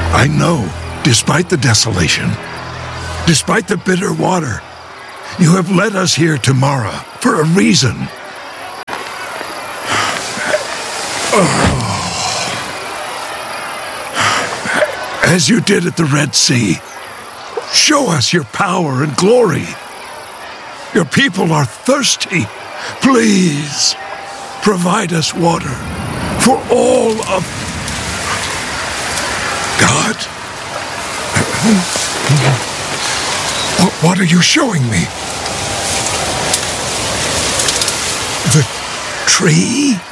I know, despite the desolation, despite the bitter water, you have led us here to Mara for a reason. As you did at the Red Sea, show us your power and glory. Your people are thirsty. Please, provide us water for all of God. What are you showing me? The tree?